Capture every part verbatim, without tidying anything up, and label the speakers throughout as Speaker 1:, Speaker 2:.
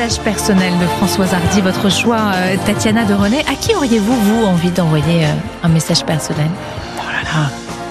Speaker 1: message personnel de Françoise Hardy, votre choix, euh, Tatiana de René. À qui auriez-vous, vous, envie d'envoyer euh, un message personnel?
Speaker 2: Oh là là.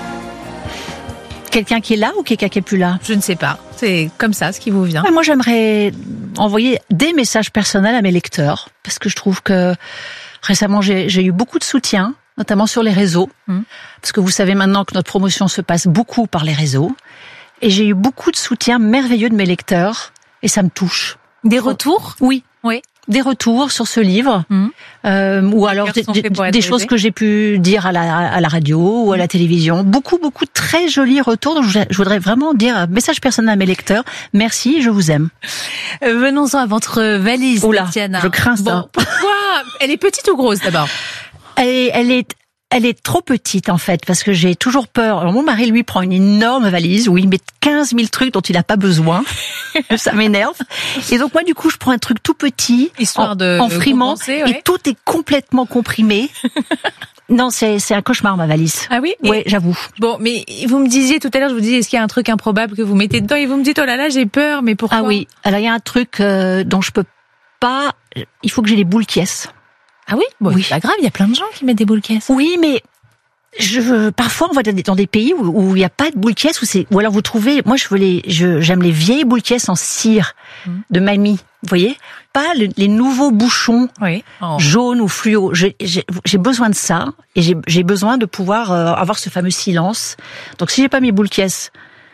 Speaker 2: Quelqu'un qui est là ou quelqu'un qui est plus là?
Speaker 1: Je ne sais pas. C'est comme ça, ce qui vous vient.
Speaker 2: Ouais, moi, j'aimerais envoyer des messages personnels à mes lecteurs, parce que je trouve que récemment, j'ai, j'ai eu beaucoup de soutien, notamment sur les réseaux, mmh. parce que vous savez maintenant que notre promotion se passe beaucoup par les réseaux, et j'ai eu beaucoup de soutien merveilleux de mes lecteurs, et ça me touche.
Speaker 1: Des retours?
Speaker 2: Oui.
Speaker 1: Oui.
Speaker 2: Des retours sur ce livre, mmh. euh, ou alors des, des, des choses que j'ai pu dire à la, à la radio ou à la télévision. Beaucoup, beaucoup de très jolis retours. Donc je voudrais vraiment dire un message personnel à mes lecteurs. Merci, je vous aime.
Speaker 1: Euh, venons-en à votre valise,
Speaker 2: Oula,
Speaker 1: Tatiana.
Speaker 2: Je crains ça.
Speaker 1: Bon, pourquoi? Elle est petite ou grosse d'abord?
Speaker 2: Elle est, elle est, elle est trop petite en fait, parce que j'ai toujours peur. Alors, mon mari, lui, prend une énorme valise où il met quinze mille trucs dont il n'a pas besoin. Ça m'énerve. Et donc moi, du coup, je prends un truc tout petit,
Speaker 1: histoire
Speaker 2: en,
Speaker 1: de
Speaker 2: en frimant,
Speaker 1: ouais.
Speaker 2: et tout est complètement comprimé. Non, c'est, c'est un cauchemar, ma valise.
Speaker 1: Ah oui?
Speaker 2: Ouais, j'avoue.
Speaker 1: Bon, mais vous me disiez tout à l'heure, je vous disais, est-ce qu'il y a un truc improbable que vous mettez dedans? Et vous me dites, oh là là, j'ai peur, mais pourquoi?
Speaker 2: Ah oui. Alors, il y a un truc euh, dont je peux pas... Il faut que j'ai les boules caisses.
Speaker 1: Ah oui? Bon,
Speaker 2: oui.
Speaker 1: C'est pas grave, il y a plein de gens qui mettent des boules caisses.
Speaker 2: Oui, mais... Je, parfois, on va dans des pays où, où il n'y a pas de boules caisses, où c'est, ou alors vous trouvez, moi je veux les, je, j'aime les vieilles boules caisses en cire mmh. de mamie, vous voyez, pas le, les nouveaux bouchons
Speaker 1: oui. oh.
Speaker 2: jaunes ou fluo. J'ai, j'ai, j'ai besoin de ça et j'ai, j'ai besoin de pouvoir euh, avoir ce fameux silence. Donc si j'ai pas mes boules caisses,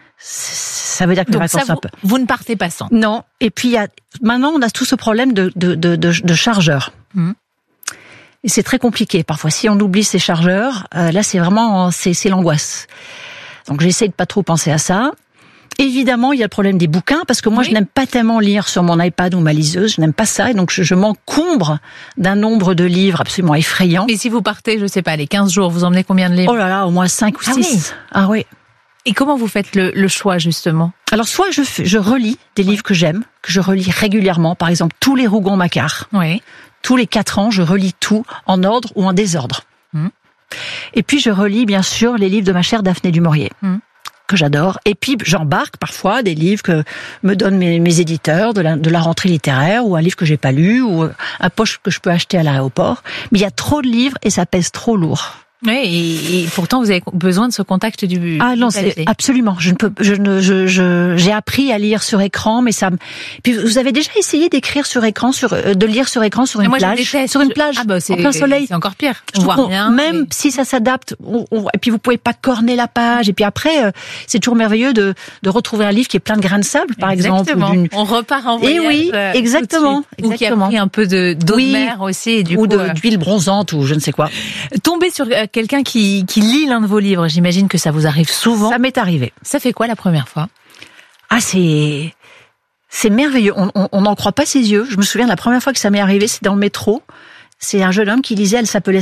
Speaker 2: ça veut dire que mes vacances
Speaker 1: vous,
Speaker 2: un peu.
Speaker 1: Vous ne partez pas sans.
Speaker 2: Non. Et puis il y a, maintenant on a tout ce problème de de de, de, de chargeurs. Mmh. Et c'est très compliqué. Parfois, si on oublie ses chargeurs, euh, là, c'est vraiment, c'est, c'est l'angoisse. Donc, j'essaie de pas trop penser à ça. Évidemment, il y a le problème des bouquins, parce que moi, oui. je n'aime pas tellement lire sur mon iPad ou ma liseuse. Je n'aime pas ça. Et donc, je, je m'encombre d'un nombre de livres absolument effrayant.
Speaker 1: Mais si vous partez, je sais pas, les quinze jours, vous emmenez combien de livres?
Speaker 2: Oh là là, au moins cinq ou
Speaker 1: ah
Speaker 2: six.
Speaker 1: Oui.
Speaker 2: Ah oui.
Speaker 1: Et comment vous faites le, le choix, justement?
Speaker 2: Alors, soit je, je relis des livres que j'aime, que je relis régulièrement. Par exemple, tous les Rougon-Macquart.
Speaker 1: Oui.
Speaker 2: Tous les quatre ans, je relis tout en ordre ou en désordre. Mmh. Et puis, je relis, bien sûr, les livres de ma chère Daphné du Maurier, mmh. que j'adore. Et puis, j'embarque parfois des livres que me donnent mes, mes éditeurs de la, de la rentrée littéraire, ou un livre que j'ai pas lu, ou un poche que je peux acheter à l'aéroport. Mais il y a trop de livres et ça pèse trop lourd.
Speaker 1: Oui, et, et pourtant vous avez besoin de ce contact du.
Speaker 2: Ah non, c'est absolument. Je ne peux, je ne, je, je, j'ai appris à lire sur écran, mais ça. Me... Puis vous avez déjà essayé d'écrire sur écran, sur, de lire sur écran sur une
Speaker 1: moi,
Speaker 2: plage, sur une plage,
Speaker 1: ah bah c'est,
Speaker 2: en plein soleil.
Speaker 1: C'est encore pire.
Speaker 2: Je
Speaker 1: on voit rien.
Speaker 2: Même
Speaker 1: mais...
Speaker 2: si ça s'adapte, on, on, et puis vous pouvez pas corner la page. Et puis après, euh, c'est toujours merveilleux de, de retrouver un livre qui est plein de grains de sable, par
Speaker 1: exactement.
Speaker 2: exemple. Ou d'une...
Speaker 1: On repart en voyage.
Speaker 2: Et oui,
Speaker 1: euh,
Speaker 2: exactement,
Speaker 1: exactement. Ou qui a pris un peu de d'eau
Speaker 2: oui,
Speaker 1: de mer aussi, et du
Speaker 2: ou
Speaker 1: coup,
Speaker 2: de,
Speaker 1: euh...
Speaker 2: d'huile bronzante ou je ne sais quoi.
Speaker 1: Tomber sur euh, quelqu'un qui qui lit l'un de vos livres, j'imagine que ça vous arrive souvent.
Speaker 2: Ça m'est arrivé.
Speaker 1: Ça fait quoi la première fois?
Speaker 2: Ah, c'est c'est merveilleux. On n'en croit pas ses yeux. Je me souviens de la première fois que ça m'est arrivé, c'est dans le métro. C'est un jeune homme qui lisait, elle s'appelait